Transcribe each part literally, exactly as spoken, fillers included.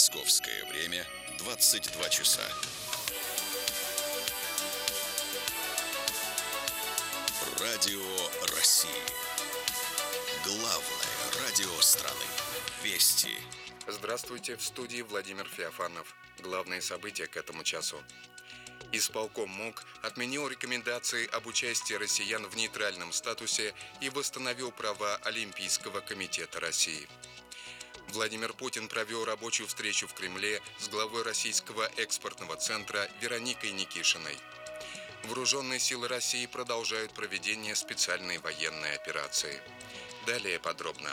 Московское время двадцать два часа. Радио России. Главное радио страны. Вести. Здравствуйте, в студии Владимир Феофанов. Главные события к этому часу. Исполком МОК отменил рекомендации об участии россиян в нейтральном статусе и восстановил права Олимпийского комитета России. Владимир Путин провел рабочую встречу в Кремле с главой Российского экспортного центра Вероникой Никишиной. Вооруженные силы России продолжают проведение специальной военной операции. Далее подробно.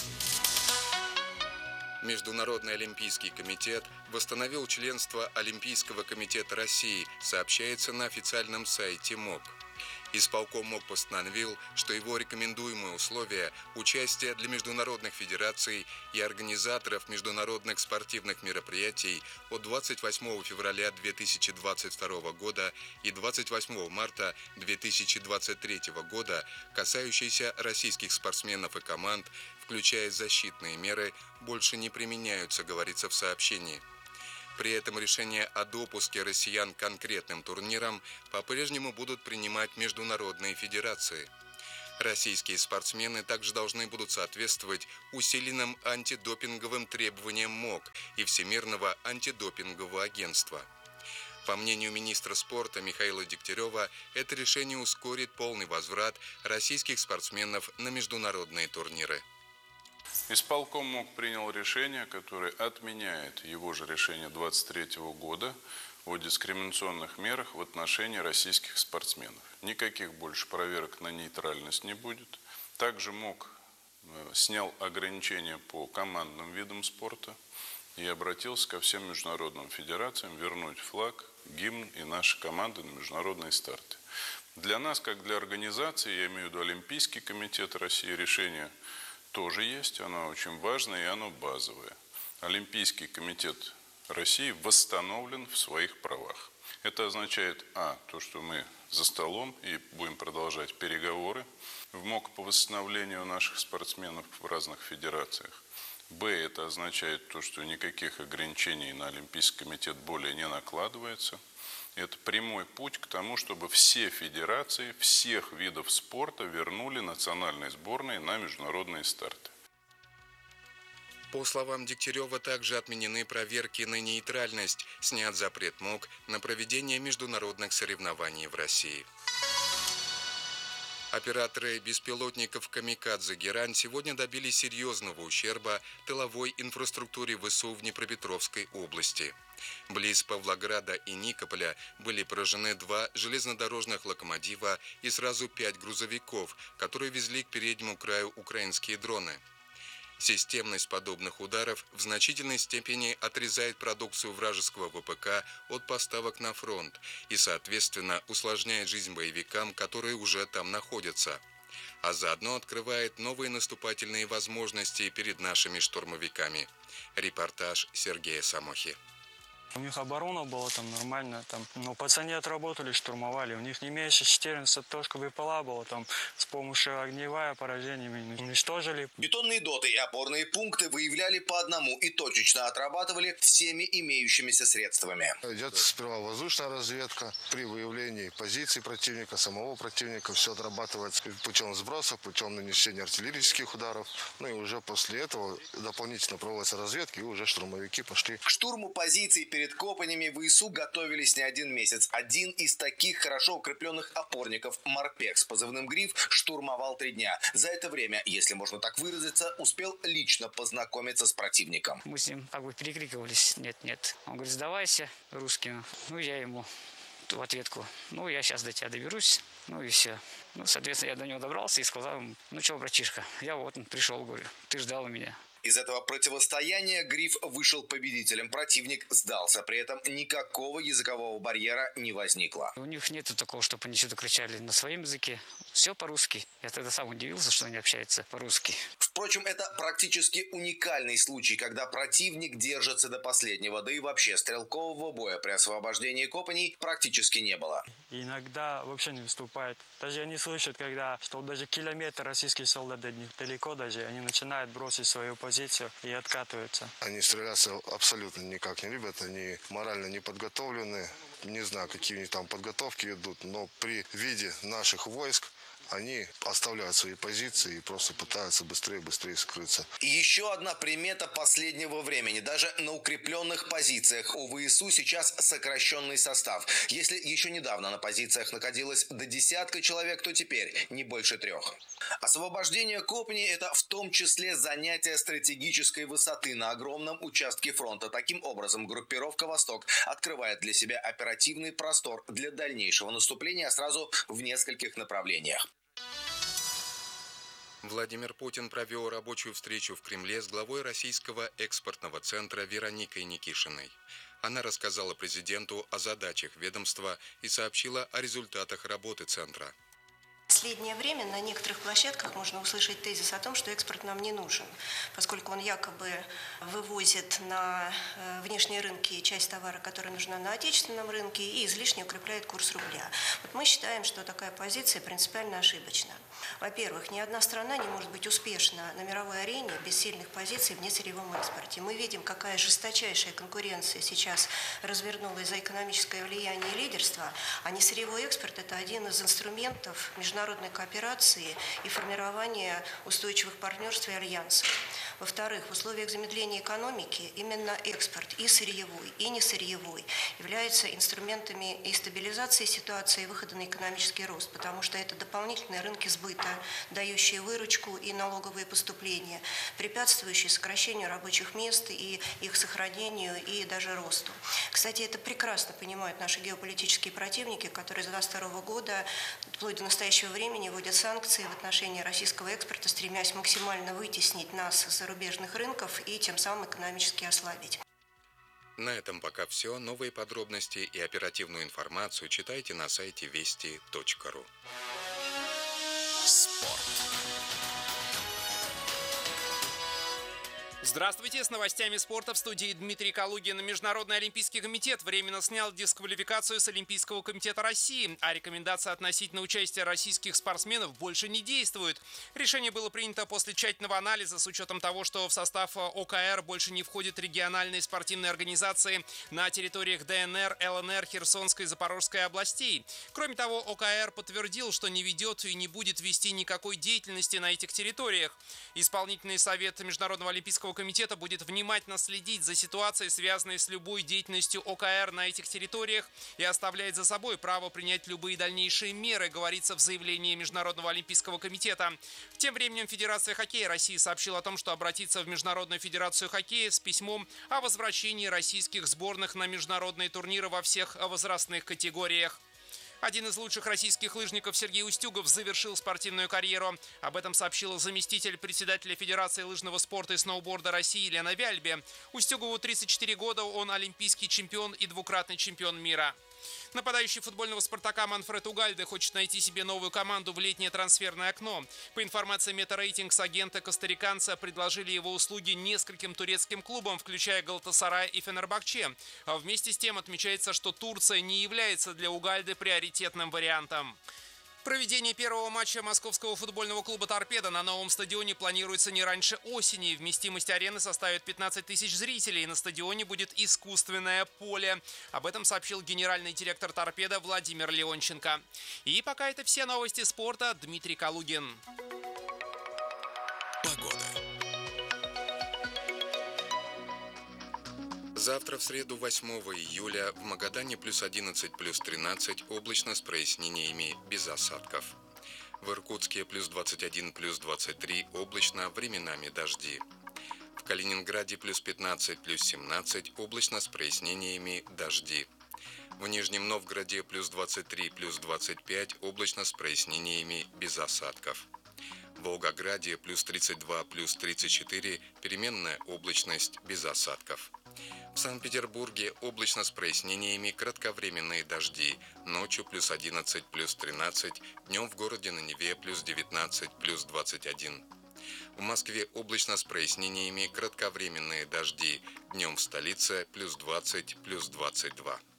Международный олимпийский комитет восстановил членство Олимпийского комитета России, сообщается на официальном сайте МОК. Исполком МОК постановил, что его рекомендуемые условия участия для международных федераций и организаторов международных спортивных мероприятий от двадцать восьмого февраля две тысячи двадцать второго года и двадцать восьмого марта две тысячи двадцать третьего года, касающиеся российских спортсменов и команд, включая защитные меры, больше не применяются, говорится в сообщении. При этом решения о допуске россиян к конкретным турнирам по-прежнему будут принимать международные федерации. Российские спортсмены также должны будут соответствовать усиленным антидопинговым требованиям МОК и Всемирного антидопингового агентства. По мнению министра спорта Михаила Дегтярева, это решение ускорит полный возврат российских спортсменов на международные турниры. Исполком МОК принял решение, которое отменяет его же решение двадцать третьего года о дискриминационных мерах в отношении российских спортсменов. Никаких больше проверок на нейтральность не будет. Также МОК снял ограничения по командным видам спорта и обратился ко всем международным федерациям вернуть флаг, гимн и наши команды на международные старты. Для нас, как для организации, я имею в виду Олимпийский комитет России, решение тоже есть, оно очень важное и оно базовое. Олимпийский комитет России восстановлен в своих правах. Это означает, а, то, что мы за столом и будем продолжать переговоры в МОК по восстановлению наших спортсменов в разных федерациях. Б, это означает то, что никаких ограничений на Олимпийский комитет более не накладывается. Это прямой путь к тому, чтобы все федерации всех видов спорта вернули национальные сборные на международные старты. По словам Дегтярева, также отменены проверки на нейтральность, снят запрет МОК на проведение международных соревнований в России. Операторы беспилотников «Камикадзе» «Герань» сегодня добились серьезного ущерба тыловой инфраструктуре ВСУ в Днепропетровской области. Близ Павлограда и Никополя были поражены два железнодорожных локомотива и сразу пять грузовиков, которые везли к переднему краю украинские дроны. Системность подобных ударов в значительной степени отрезает продукцию вражеского ВПК от поставок на фронт и, соответственно, усложняет жизнь боевикам, которые уже там находятся, а заодно открывает новые наступательные возможности перед нашими штурмовиками. Репортаж Сергея Самохи. У них оборона была там нормальная, там, но пацаны отработали, штурмовали. У них не меньше четырнадцать точек БПЛА было, там с помощью огневая поражениями уничтожили. Бетонные доты и опорные пункты выявляли по одному и точечно отрабатывали всеми имеющимися средствами. Идет сперва воздушная разведка. При выявлении позиций противника, самого противника, все отрабатывается путем сбросов, путем нанесения артиллерийских ударов. Ну и уже после этого дополнительно проводятся разведки, и уже штурмовики пошли. К штурму позиций перед Копанями ВСУ готовились не один месяц. Один из таких хорошо укрепленных опорников, Морпех с позывным «Гриф», штурмовал три дня. За это время, если можно так выразиться, успел лично познакомиться с противником. Мы с ним как бы перекрикивались. Нет-нет. Он говорит, сдавайся русским. Ну, я ему в ответку. Ну, я сейчас до тебя доберусь. Ну и все. Ну, соответственно, я до него добрался и сказал ему, ну что, братишка, я вот пришел, говорю, ты ждал меня. Из этого противостояния «Гриф» вышел победителем. Противник сдался. При этом никакого языкового барьера не возникло. У них нету такого, чтобы они что-то кричали на своем языке. Все по-русски. Я тогда сам удивился, что они общаются по-русски. Впрочем, это практически уникальный случай, когда противник держится до последнего. Да и вообще стрелкового боя при освобождении Копаней практически не было. Иногда вообще не выступает. Даже они слышат, когда что даже километр российские солдаты далеко даже, они начинают бросить свою позицию. позицию и откатываются. Они стреляться абсолютно никак не любят, они морально не подготовлены. Не знаю, какие у них там подготовки идут, но при виде наших войск они оставляют свои позиции и просто пытаются быстрее-быстрее скрыться. Еще одна примета последнего времени. Даже на укрепленных позициях у ВСУ сейчас сокращенный состав. Если еще недавно на позициях находилось до десятка человек, то теперь не больше трех. Освобождение Копни – это в том числе занятие стратегической высоты на огромном участке фронта. Таким образом, группировка «Восток» открывает для себя оперативный простор для дальнейшего наступления сразу в нескольких направлениях. Владимир Путин провел рабочую встречу в Кремле с главой российского экспортного центра Вероникой Никишиной. Она рассказала президенту о задачах ведомства и сообщила о результатах работы центра. В последнее время на некоторых площадках можно услышать тезис о том, что экспорт нам не нужен, поскольку он якобы вывозит на внешние рынки часть товара, которая нужна на отечественном рынке, и излишне укрепляет курс рубля. Вот мы считаем, что такая позиция принципиально ошибочна. Во-первых, ни одна страна не может быть успешна на мировой арене без сильных позиций в несырьевом экспорте. Мы видим, какая жесточайшая конкуренция сейчас развернулась за экономическое влияние и лидерство, а несырьевой экспорт – это один из инструментов международной международной кооперации и формирования устойчивых партнерств и альянсов. Во-вторых, в условиях замедления экономики именно экспорт и сырьевой, и несырьевой являются инструментами и стабилизации ситуации, и выхода на экономический рост, потому что это дополнительные рынки сбыта, дающие выручку и налоговые поступления, препятствующие сокращению рабочих мест и их сохранению и даже росту. Кстати, это прекрасно понимают наши геополитические противники, которые с двадцать второго года вплоть до настоящего времени вводят санкции в отношении российского экспорта, стремясь максимально вытеснить нас с зарубежных рынков и тем самым экономически ослабить. На этом пока все. Новые подробности и оперативную информацию читайте на сайте вести точка ру. Спорт. Здравствуйте, с новостями спорта в студии Дмитрий Калугин. Международный олимпийский комитет временно снял дисквалификацию с Олимпийского комитета России, а рекомендация относительно участия российских спортсменов больше не действует. Решение было принято после тщательного анализа с учетом того, что в состав ОКР больше не входят региональные спортивные организации на территориях ДНР, ЛНР, Херсонской и Запорожской областей. Кроме того, ОКР подтвердил, что не ведет и не будет вести никакой деятельности на этих территориях. Исполнительный совет Международного олимпийского комитета будет внимательно следить за ситуацией, связанной с любой деятельностью ОКР на этих территориях, и оставляет за собой право принять любые дальнейшие меры, говорится в заявлении Международного олимпийского комитета. Тем временем Федерация хоккея России сообщила о том, что обратится в Международную федерацию хоккея с письмом о возвращении российских сборных на международные турниры во всех возрастных категориях. Один из лучших российских лыжников Сергей Устюгов завершил спортивную карьеру. Об этом сообщила заместитель председателя Федерации лыжного спорта и сноуборда России Елена Вяльбе. Устюгову тридцать четыре года, он олимпийский чемпион и двукратный чемпион мира. Нападающий футбольного «Спартака» Манфред Угальде хочет найти себе новую команду в летнее трансферное окно. По информации Метарейтингс, агента костариканца предложили его услуги нескольким турецким клубам, включая Галатасарай и Фенербахче. А вместе с тем отмечается, что Турция не является для Угальде приоритетным вариантом. Проведение первого матча московского футбольного клуба «Торпедо» на новом стадионе планируется не раньше осени. Вместимость арены составит пятнадцать тысяч зрителей. На стадионе будет искусственное поле. Об этом сообщил генеральный директор «Торпедо» Владимир Леонченко. И пока это все новости спорта. Дмитрий Калугин. Погода. Завтра, в среду, восьмого июля, в Магадане плюс одиннадцать, плюс тринадцать, облачно с прояснениями, без осадков. В Иркутске плюс двадцать один, плюс двадцать три, облачно, временами дожди. В Калининграде плюс пятнадцать, плюс семнадцать, облачно с прояснениями, дожди. В Нижнем Новгороде плюс двадцать три, плюс двадцать пять, облачно с прояснениями, без осадков. В Волгограде плюс тридцать два, плюс тридцать четыре, переменная облачность, без осадков. В Санкт-Петербурге облачно с прояснениями, кратковременные дожди. Ночью плюс одиннадцать, плюс тринадцать, днем в городе на Неве плюс девятнадцать, плюс двадцать один. В Москве облачно с прояснениями, кратковременные дожди. Днем в столице плюс двадцать, плюс двадцать два.